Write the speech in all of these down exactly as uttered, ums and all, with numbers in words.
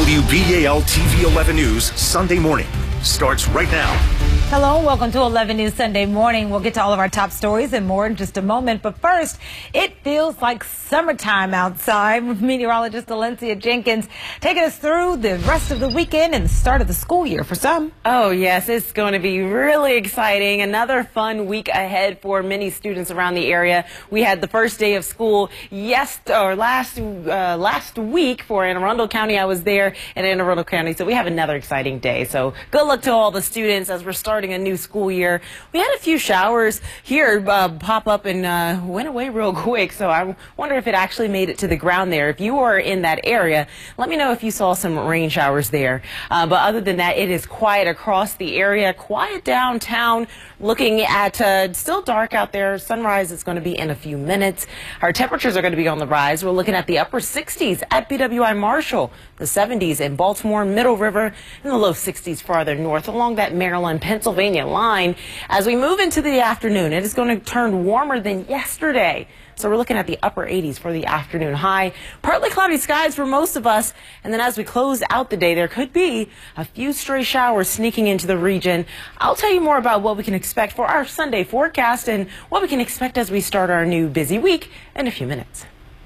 W B A L T V eleven News Sunday morning starts right now. Hello, welcome to eleven News Sunday morning. We'll get to all of our top stories and more in just a moment. But first, it feels like summertime outside with meteorologist Alencia Jenkins taking us through the rest of the weekend and the start of the school year for some. Oh, yes, it's going to be really exciting. Another fun week ahead for many students around the area. We had the first day of school yes or last uh, last week for Anne Arundel County. I was there in Anne Arundel County, so we have another exciting day. So good luck to all the students as we're starting a new school year. We had a few showers here uh, pop up and uh, went away real quick, so I wonder if it actually made it to the ground there. If you are in that area, let me know if you saw some rain showers there. Uh, but other than that, it is quiet across the area, quiet downtown. Looking at uh, still dark out there. Sunrise is going to be in a few minutes. Our temperatures are going to be on the rise. We're looking at the upper sixties at B W I Marshall, the seventies in Baltimore, Middle River, and the low sixties farther north along that Maryland, Pennsylvania line. As we move into the afternoon, it is going to turn warmer than yesterday. So we're looking at the upper eighties for the afternoon high. Partly cloudy skies for most of us. And then as we close out the day, there could be a few stray showers sneaking into the region. I'll tell you more about what we can expect for our Sunday forecast and what we can expect as we start our new busy week in a few minutes.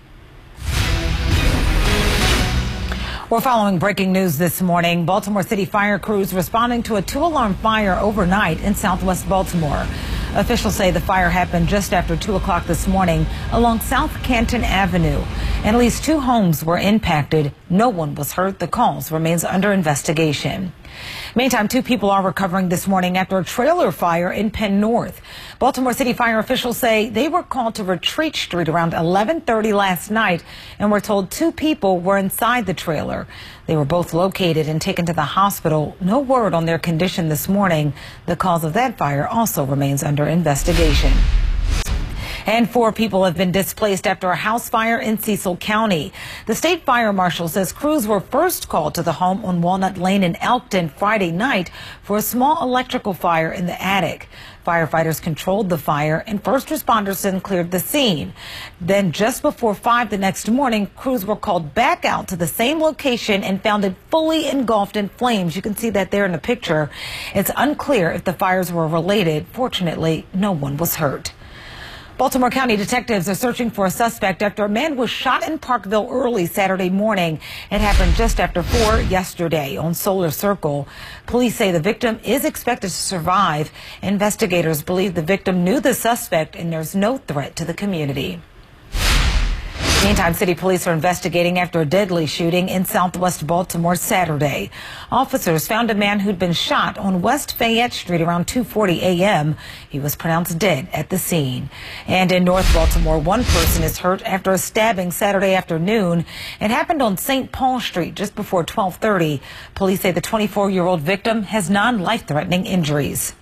We're following breaking news this morning. Baltimore City fire crews responding to a two-alarm fire overnight in southwest Baltimore. Officials say the fire happened just after two o'clock this morning along South Canton Avenue. And at least two homes were impacted. No one was hurt. The cause remains under investigation. Meantime, two people are recovering this morning after a trailer fire in Penn North. Baltimore City fire officials say they were called to Retreat Street around eleven thirty last night and were told two people were inside the trailer. They were both located and taken to the hospital. No word on their condition this morning. The cause of that fire also remains under investigation. And four people have been displaced after a house fire in Cecil County. The state fire marshal says crews were first called to the home on Walnut Lane in Elkton Friday night for a small electrical fire in the attic. Firefighters controlled the fire and first responders then cleared the scene. Then just before five the next morning, crews were called back out to the same location and found it fully engulfed in flames. You can see that there in the picture. It's unclear if the fires were related. Fortunately, no one was hurt. Baltimore County detectives are searching for a suspect after a man was shot in Parkville early Saturday morning. It happened just after four yesterday on Solar Circle. Police say the victim is expected to survive. Investigators believe the victim knew the suspect and there's no threat to the community. Meantime, city police are investigating after a deadly shooting in southwest Baltimore Saturday. Officers found a man who'd been shot on West Fayette Street around two forty a m He was pronounced dead at the scene. And in North Baltimore, one person is hurt after a stabbing Saturday afternoon. It happened on Saint Paul Street just before twelve thirty. Police say the twenty-four-year-old victim has non-life-threatening injuries.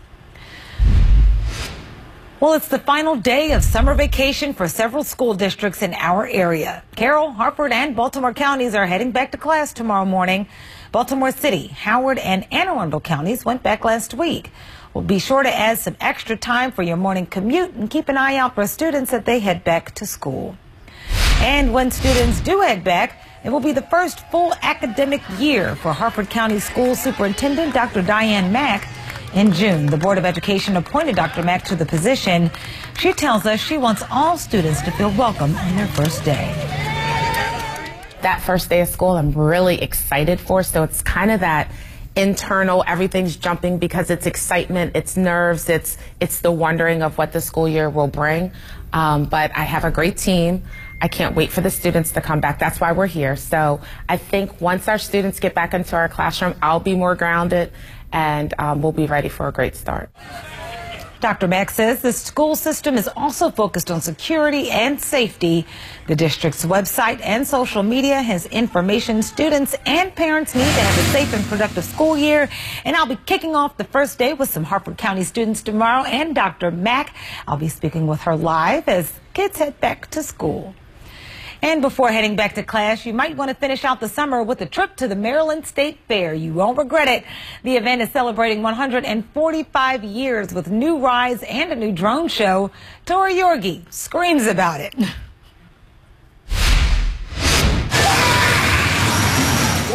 Well, it's the final day of summer vacation for several school districts in our area. Carroll, Harford, and Baltimore counties are heading back to class tomorrow morning. Baltimore City, Howard, and Anne Arundel counties went back last week. We'll be sure to add some extra time for your morning commute and keep an eye out for students as they head back to school. And when students do head back, it will be the first full academic year for Harford County School Superintendent Doctor Diane Mack. In June, the Board of Education appointed Doctor Mack to the position. She tells us she wants all students to feel welcome on their first day. That first day of school, I'm really excited for. So it's kind of that internal, everything's jumping because it's excitement, it's nerves, it's it's the wondering of what the school year will bring. Um, but I have a great team. I can't wait for the students to come back. That's why we're here. So I think once our students get back into our classroom, I'll be more grounded and um, we'll be ready for a great start. Doctor Mack says the school system is also focused on security and safety. The district's website and social media has information students and parents need to have a safe and productive school year. And I'll be kicking off the first day with some Harford County students tomorrow and Doctor Mack. I'll be speaking with her live as kids head back to school. And before heading back to class, you might want to finish out the summer with a trip to the Maryland State Fair. You won't regret it. The event is celebrating one hundred forty-five years with new rides and a new drone show. Tori Yorgi screams about it.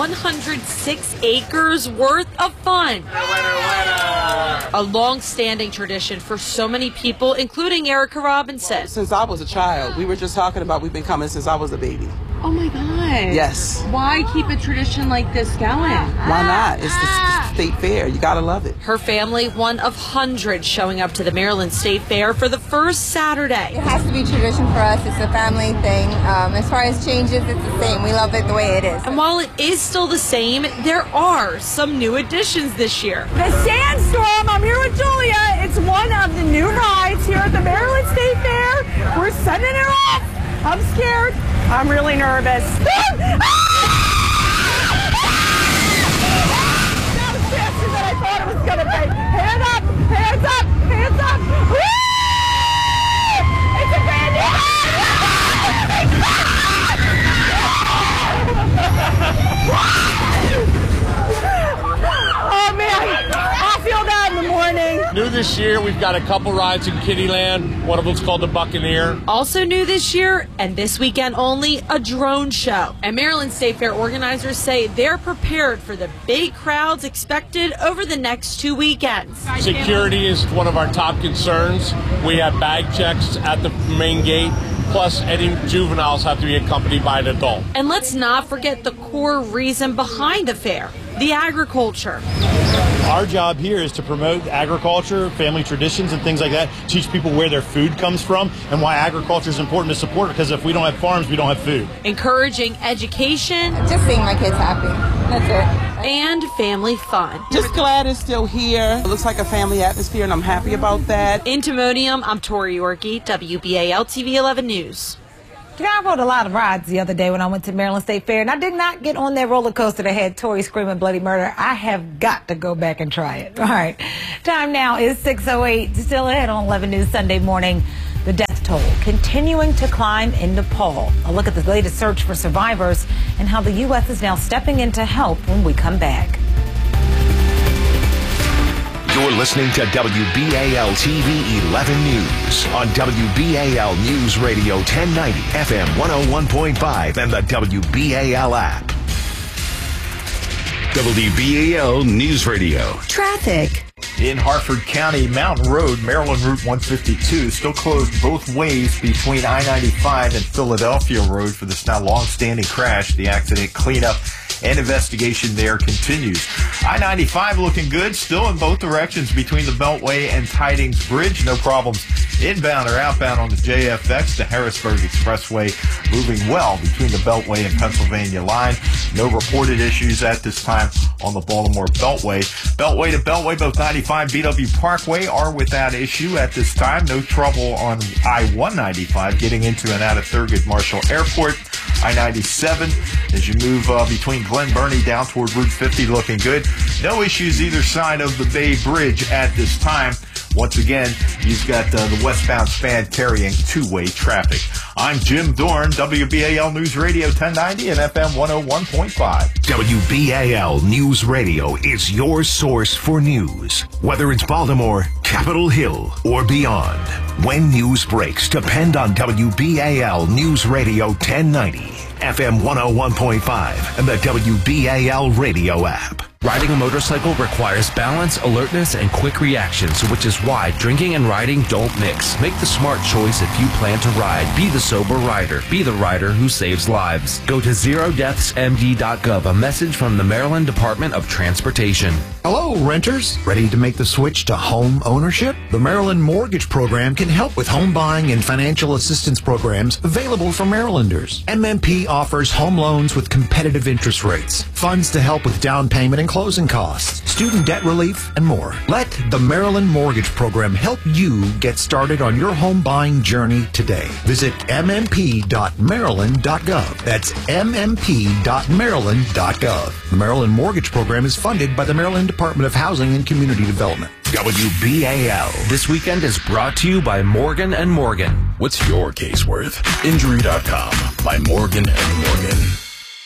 one hundred six acres worth of fun. A long-standing tradition for so many people, including Erica Robinson. Since I was a child, we were just talking about we've been coming since I was a baby. Oh my God. Yes. Why keep a tradition like this going? Why not? It's the state fair. You gotta love it. Her family, one of hundreds showing up to the Maryland State Fair for the first Saturday. It has to be tradition for us. It's a family thing. Um, as far as changes, it's the same. We love it the way it is. And while it is still the same, there are some new additions this year. The Sandstorm, I'm here with Julia. It's one of the new rides here at the Maryland State Fair. We're sending it off. I'm scared. I'm really nervous. That was faster than I thought it was going to be. Hands up, hands up, hands up. Woo! It's a brand new Oh, man. I feel that in the morning. New this year, we've got a couple rides in Kittyland. One of them's called the Buccaneer. Also new this year, and this weekend only, a drone show. And Maryland State Fair organizers say they're prepared for the big crowds expected over the next two weekends. Security is one of our top concerns. We have bag checks at the main gate. Plus, any juveniles have to be accompanied by an adult. And let's not forget the core reason behind the fair, the agriculture. Our job here is to promote agriculture, family traditions, and things like that. Teach people where their food comes from and why agriculture is important to support. Because if we don't have farms, we don't have food. Encouraging education. Just seeing my kids happy. That's it. And family fun. Just glad it's still here. It looks like a family atmosphere, and I'm happy about that. In Timonium, I'm Tori Yorkie, W B A L T V eleven News. You know, I rode a lot of rides the other day when I went to Maryland State Fair, and I did not get on that roller coaster that had Tori screaming bloody murder. I have got to go back and try it. All right. Time now is six oh eight. Still ahead on eleven News Sunday morning. The death toll continuing to climb in Nepal. A look at the latest search for survivors and how the U S is now stepping in to help when we come back. You're listening to W B A L T V eleven News on W B A L News Radio ten ninety, F M one oh one point five, and the W B A L app. W B A L News Radio. Traffic. In Harford County, Mountain Road, Maryland Route one fifty-two, still closed both ways between I ninety-five and Philadelphia Road for this now long-standing crash. The accident cleanup and investigation there continues. I ninety-five looking good, still in both directions between the Beltway and Tidings Bridge. No problems inbound or outbound on the J F X. The Harrisburg Expressway moving well between the Beltway and Pennsylvania line. No reported issues at this time on the Baltimore Beltway. Beltway to Beltway, both ninety-five B W Parkway are without issue at this time. No trouble on I one ninety-five getting into and out of Thurgood Marshall Airport. I ninety-seven as you move uh, between Glen Burnie down toward Route fifty, looking good. No issues either side of the Bay Bridge at this time. Once again, you've got uh, the westbound span carrying two-way traffic. I'm Jim Dorn, W B A L News Radio ten ninety and F M one oh one point five. W B A L News Radio is your source for news. Whether it's Baltimore, Capitol Hill, or beyond. When news breaks, depend on W B A L News Radio ten ninety, F M one oh one point five, and the W B A L radio app. Riding a motorcycle requires balance, alertness, and quick reactions, which is why drinking and riding don't mix. Make the smart choice if you plan to ride. Be the sober rider. Be the rider who saves lives. Go to zero deaths M D dot gov, a message from the Maryland Department of Transportation. Hello, renters. Ready to make the switch to home ownership? The Maryland Mortgage Program can help with home buying and financial assistance programs available for Marylanders. M M P offers home loans with competitive interest rates, funds to help with down payment and closing costs, student debt relief, and more. Let the Maryland Mortgage Program help you get started on your home buying journey today. Visit M M P dot maryland dot gov. That's M M P dot maryland dot gov. The Maryland Mortgage Program is funded by the Maryland Department of Housing and Community Development. W B A L. This weekend is brought to you by Morgan and Morgan. What's your case worth? Injury dot com by Morgan and Morgan.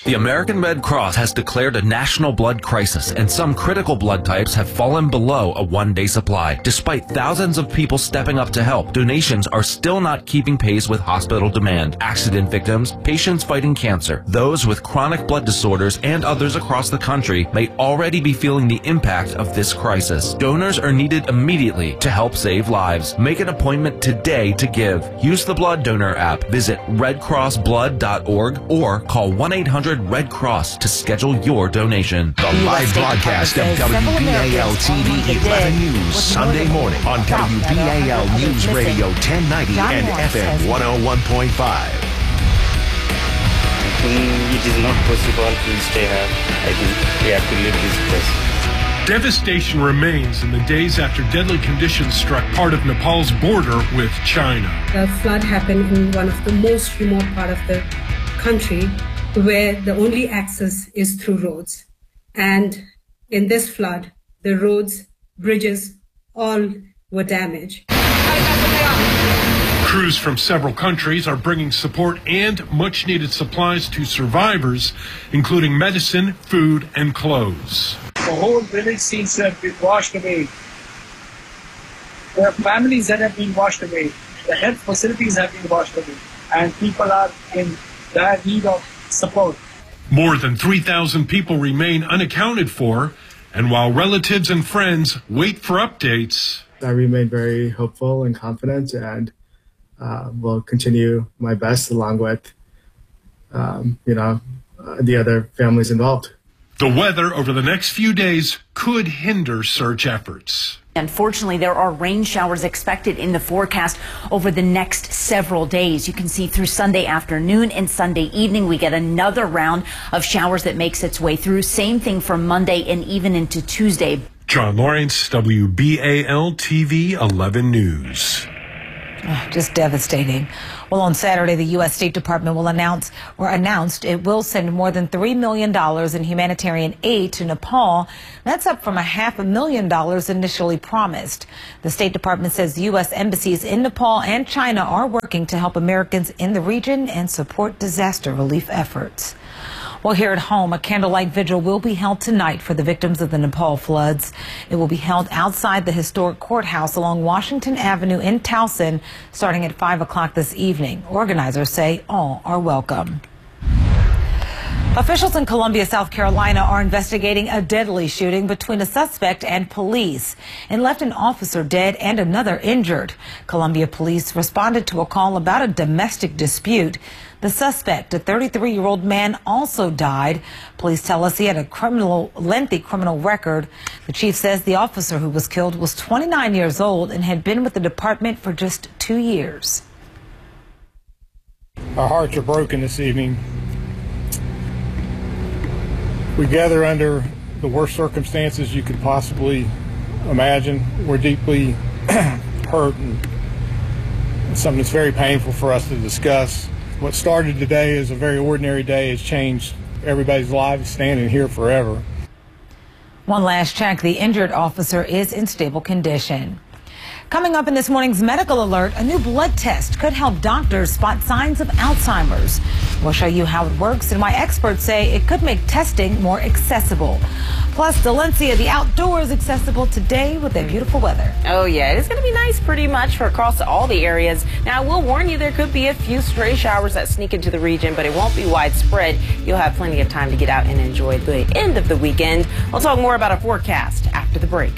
The American Red Cross has declared a national blood crisis, and some critical blood types have fallen below a one-day supply. Despite thousands of people stepping up to help, donations are still not keeping pace with hospital demand. Accident victims, patients fighting cancer, those with chronic blood disorders, and others across the country may already be feeling the impact of this crisis. Donors are needed immediately to help save lives. Make an appointment today to give. Use the Blood Donor app. Visit red cross blood dot org or call one eight hundred red cross to schedule your donation. The live broadcast of W B A L T V eleven News Sunday morning on W B A L News Radio ten ninety and F M one oh one point five. It is not possible to stay here. I think we have to leave this place. Devastation remains in the days after deadly conditions struck part of Nepal's border with China. The flood happened in one of the most remote part of the country, where the only access is through roads. And in this flood, the roads, bridges, all were damaged. Crews from several countries are bringing support and much-needed supplies to survivors, including medicine, food, and clothes. The whole village seems to have been washed away. There are families that have been washed away. The health facilities have been washed away. And people are in dire need of support. More than three thousand people remain unaccounted for, and while relatives and friends wait for updates, I remain very hopeful and confident, and uh, will continue my best along with, um, you know, uh, the other families involved. The weather over the next few days could hinder search efforts. Unfortunately, there are rain showers expected in the forecast over the next several days. You can see through Sunday afternoon and Sunday evening, we get another round of showers that makes its way through. Same thing for Monday and even into Tuesday. John Lawrence, W B A L T V eleven News. Oh, just devastating. Well, on Saturday, the U S State Department will announce or announced it will send more than three million dollars in humanitarian aid to Nepal. That's up from a half a million dollars initially promised. The State Department says U S embassies in Nepal and China are working to help Americans in the region and support disaster relief efforts. Well, here at home, a candlelight vigil will be held tonight for the victims of the Nepal floods. It will be held outside the historic courthouse along Washington Avenue in Towson, starting at five o'clock this evening. Organizers say all are welcome. Officials in Columbia, South Carolina are investigating a deadly shooting between a suspect and police. It left an officer dead and another injured. Columbia police responded to a call about a domestic dispute. The suspect, a thirty-three-year-old man, also died. Police tell us he had a criminal, lengthy criminal record. The chief says the officer who was killed was twenty-nine years old and had been with the department for just two years. Our hearts are broken this evening. We gather under the worst circumstances you could possibly imagine. We're deeply hurt, and it's something that's very painful for us to discuss. What started today as a very ordinary day has changed everybody's lives, standing here forever. One last check, the injured officer is in stable condition. Coming up in this morning's medical alert, a new blood test could help doctors spot signs of Alzheimer's. We'll show you how it works and why experts say it could make testing more accessible. Plus, Delencia, the outdoors accessible today with that beautiful weather. Oh, yeah, it's going to be nice pretty much for across all the areas. Now, I will warn you, there could be a few stray showers that sneak into the region, but it won't be widespread. You'll have plenty of time to get out and enjoy the end of the weekend. We'll talk more about our forecast after the break.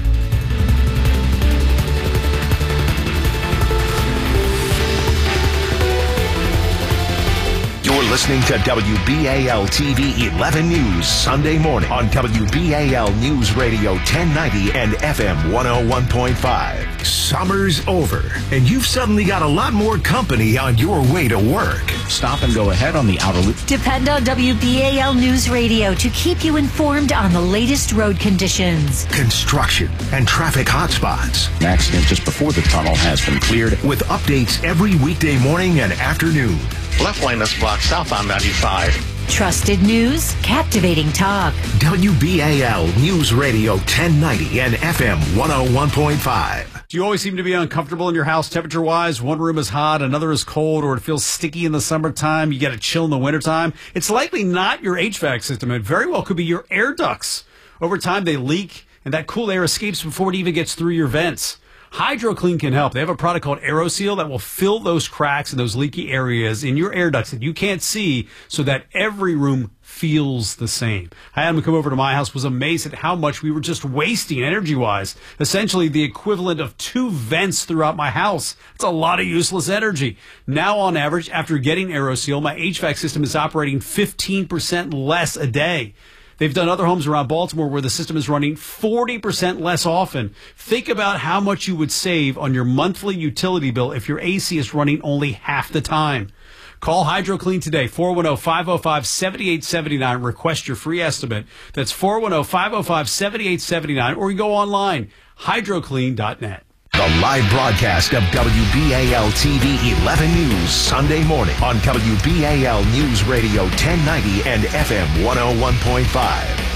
You're listening to W B A L T V eleven News Sunday morning on W B A L News Radio ten ninety and F M one oh one point five. Summer's over, and you've suddenly got a lot more company on your way to work. Stop and go ahead on the outer loop. Depend on W B A L News Radio to keep you informed on the latest road conditions, construction, and traffic hotspots. An accident just before the tunnel has been cleared. With updates every weekday morning and afternoon. Left lane is blocked southbound ninety-five. Trusted news, captivating talk. W B A L News Radio ten ninety and F M one oh one point five. Do you always seem to be uncomfortable in your house temperature-wise? One room is hot, another is cold, or it feels sticky in the summertime. You get a chill in the wintertime. It's likely not your H V A C system. It very well could be your air ducts. Over time, they leak, and that cool air escapes before it even gets through your vents. HydroClean can help. They have a product called AeroSeal that will fill those cracks and those leaky areas in your air ducts that you can't see so that every room feels the same. I had him come over to my house, was amazed at how much we were just wasting energy-wise. Essentially the equivalent of two vents throughout my house. It's a lot of useless energy. Now, on average, after getting AeroSeal, my H V A C system is operating fifteen percent less a day. They've done other homes around Baltimore where the system is running forty percent less often. Think about how much you would save on your monthly utility bill if your A C is running only half the time. Call HydroClean today, four one zero, five zero five, seven eight seven nine. Request your free estimate. That's four one zero, five zero five, seven eight seven nine. Or you go online, hydro clean dot net. The live broadcast of W B A L T V eleven News Sunday morning on W B A L News Radio ten ninety and F M one oh one point five.